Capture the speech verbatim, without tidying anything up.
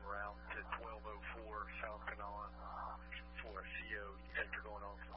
route to twelve oh four South Kanawha for a C O after going on